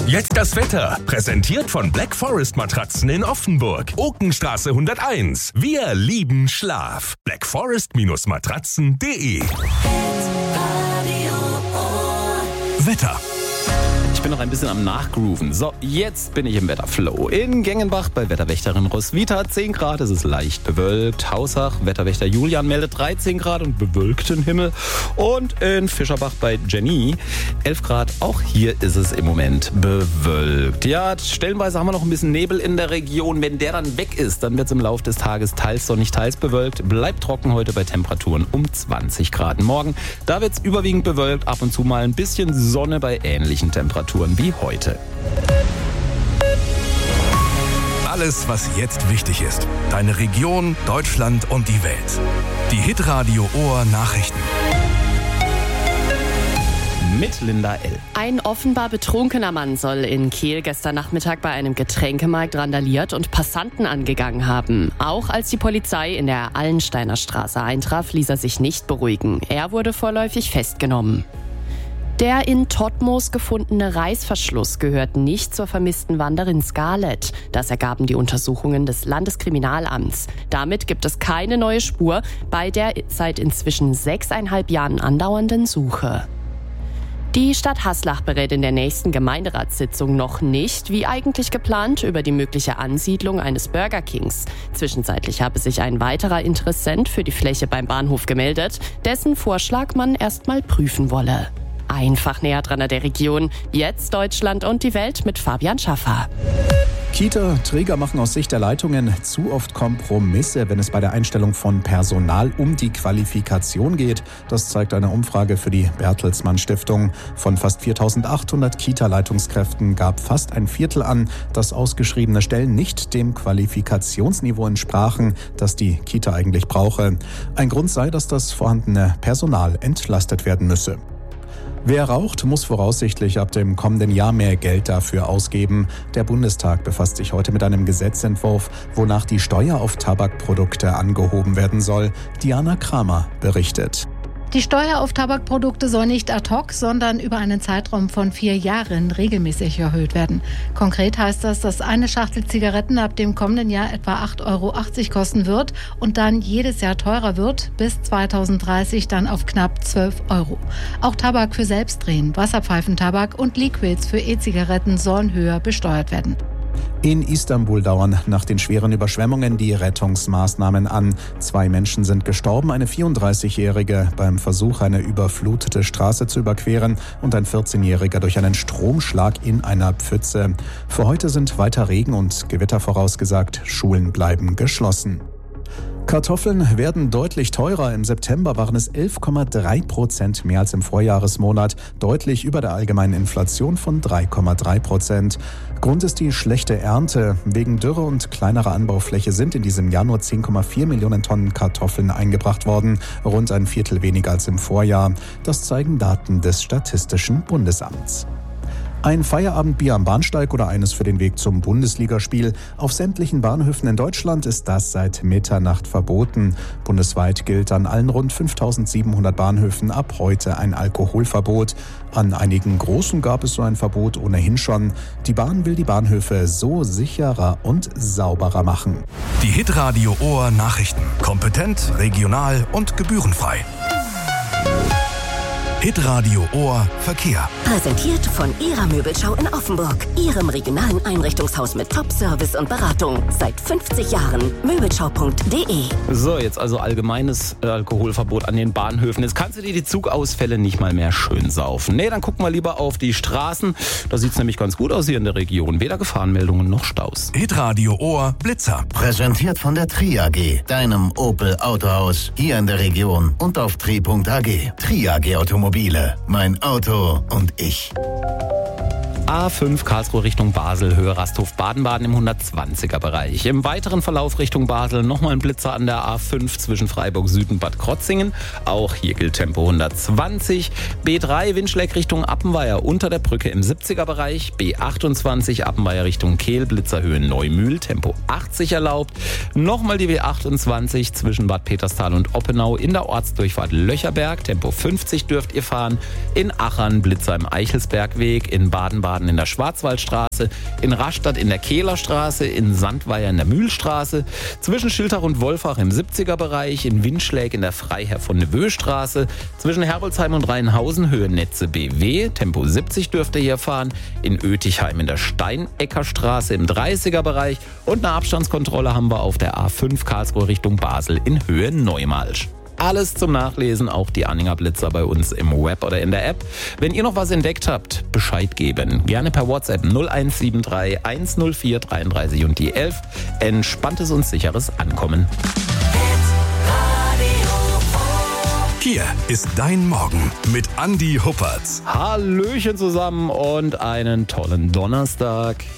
Jetzt das Wetter. Präsentiert von Black Forest Matratzen in Offenburg. Okenstraße 101. Wir lieben Schlaf. blackforest-matratzen.de. Wetter. Ich bin noch ein bisschen am Nachgrooven. So, jetzt bin ich im Wetterflow. In Gengenbach bei Wetterwächterin Roswitha 10 Grad, es ist leicht bewölkt. Hausach, Wetterwächter Julian meldet 13 Grad und bewölkten Himmel. Und in Fischerbach bei Jenny 11 Grad, auch hier ist es im Moment bewölkt. Ja, stellenweise haben wir noch ein bisschen Nebel in der Region. Wenn der dann weg ist, dann wird es im Laufe des Tages teils sonnig, teils bewölkt. Bleibt trocken heute bei Temperaturen um 20 Grad. Morgen, da wird es überwiegend bewölkt, ab und zu mal ein bisschen Sonne bei ähnlichen Temperaturen wie heute. Alles, was jetzt wichtig ist. Deine Region, Deutschland und die Welt. Die Hitradio Ohr Nachrichten. Mit Linda L. Ein offenbar betrunkener Mann soll in Kehl gestern Nachmittag bei einem Getränkemarkt randaliert und Passanten angegangen haben. Auch als die Polizei in der Allensteiner Straße eintraf, ließ er sich nicht beruhigen. Er wurde vorläufig festgenommen. Der in Todtmoos gefundene Reißverschluss gehört nicht zur vermissten Wanderin Scarlett. Das ergaben die Untersuchungen des Landeskriminalamts. Damit gibt es keine neue Spur bei der seit inzwischen 6,5 Jahren andauernden Suche. Die Stadt Haslach berät in der nächsten Gemeinderatssitzung noch nicht, wie eigentlich geplant, über die mögliche Ansiedlung eines Burger Kings. Zwischenzeitlich habe sich ein weiterer Interessent für die Fläche beim Bahnhof gemeldet, dessen Vorschlag man erstmal prüfen wolle. Einfach näher dran an der Region. Jetzt Deutschland und die Welt mit Fabian Schaffer. Kita-Träger machen aus Sicht der Leitungen zu oft Kompromisse, wenn es bei der Einstellung von Personal um die Qualifikation geht. Das zeigt eine Umfrage für die Bertelsmann Stiftung. Von fast 4.800 Kita-Leitungskräften gab fast ein Viertel an, dass ausgeschriebene Stellen nicht dem Qualifikationsniveau entsprachen, das die Kita eigentlich brauche. Ein Grund sei, dass das vorhandene Personal entlastet werden müsse. Wer raucht, muss voraussichtlich ab dem kommenden Jahr mehr Geld dafür ausgeben. Der Bundestag befasst sich heute mit einem Gesetzentwurf, wonach die Steuer auf Tabakprodukte angehoben werden soll. Diana Kramer berichtet. Die Steuer auf Tabakprodukte soll nicht ad hoc, sondern über einen Zeitraum von 4 Jahren regelmäßig erhöht werden. Konkret heißt das, dass eine Schachtel Zigaretten ab dem kommenden Jahr etwa 8,80 Euro kosten wird und dann jedes Jahr teurer wird, bis 2030 dann auf knapp 12 Euro. Auch Tabak für Selbstdrehen, Wasserpfeifentabak und Liquids für E-Zigaretten sollen höher besteuert werden. In Istanbul dauern nach den schweren Überschwemmungen die Rettungsmaßnahmen an. 2 Menschen sind gestorben, eine 34-Jährige beim Versuch, eine überflutete Straße zu überqueren und ein 14-Jähriger durch einen Stromschlag in einer Pfütze. Für heute sind weiter Regen und Gewitter vorausgesagt. Schulen bleiben geschlossen. Kartoffeln werden deutlich teurer. Im September waren es 11,3% mehr als im Vorjahresmonat, deutlich über der allgemeinen Inflation von 3,3%. Grund ist die schlechte Ernte. Wegen Dürre und kleinerer Anbaufläche sind in diesem Jahr nur 10,4 Millionen Tonnen Kartoffeln eingebracht worden, rund ein Viertel weniger als im Vorjahr. Das zeigen Daten des Statistischen Bundesamts. Ein Feierabendbier am Bahnsteig oder eines für den Weg zum Bundesligaspiel. Auf sämtlichen Bahnhöfen in Deutschland ist das seit Mitternacht verboten. Bundesweit gilt an allen rund 5.700 Bahnhöfen ab heute ein Alkoholverbot. An einigen großen gab es so ein Verbot ohnehin schon. Die Bahn will die Bahnhöfe so sicherer und sauberer machen. Die Hitradio Ohr Nachrichten. Kompetent, regional und gebührenfrei. Hitradio Ohr Verkehr. Präsentiert von Ihrer Möbelschau in Offenburg. Ihrem regionalen Einrichtungshaus mit Top-Service und Beratung. Seit 50 Jahren. Möbelschau.de. So, jetzt also allgemeines Alkoholverbot an den Bahnhöfen. Jetzt kannst du dir die Zugausfälle nicht mal mehr schön saufen. Nee, dann gucken wir lieber auf die Straßen. Da sieht es nämlich ganz gut aus hier in der Region. Weder Gefahrenmeldungen noch Staus. Hitradio Ohr Blitzer. Präsentiert von der Tri AG, deinem Opel Autohaus hier in der Region und auf tri.ag. Tri AG Automobile. Mein Auto und ich. A5 Karlsruhe Richtung Basel, Höhe Rasthof Baden-Baden im 120er Bereich. Im weiteren Verlauf Richtung Basel nochmal ein Blitzer an der A5 zwischen Freiburg Süd und Bad Krotzingen. Auch hier gilt Tempo 120. B3 Windschleck Richtung Appenweier unter der Brücke im 70er Bereich. B28 Appenweier Richtung Kehl, Blitzerhöhe Neumühl, Tempo 80 erlaubt. Nochmal die B28 zwischen Bad Peterstal und Oppenau in der Ortsdurchfahrt Löcherberg. Tempo 50 dürft ihr fahren. In Achern Blitzer im Eichelsbergweg, in Baden-Baden Baden in der Schwarzwaldstraße, in Rastatt in der Kehlerstraße, in Sandweier in der Mühlstraße, zwischen Schiltach und Wolfach im 70er-Bereich, in Windschläg in der Freiherr von Neveu-Straße, zwischen Heroldsheim und Rheinhausen Höhe Netze BW, Tempo 70 dürft ihr hier fahren, in Oetichheim in der Steineckerstraße im 30er-Bereich und eine Abstandskontrolle haben wir auf der A5 Karlsruhe Richtung Basel in Höhe Neumalsch. Alles zum Nachlesen, auch die Anhänger Blitzer bei uns im Web oder in der App. Wenn ihr noch was entdeckt habt, Bescheid geben. Gerne per WhatsApp 0173 104 33 und die 11. Entspanntes und sicheres Ankommen. Hier ist dein Morgen mit Andi Huppertz. Hallöchen zusammen und einen tollen Donnerstag.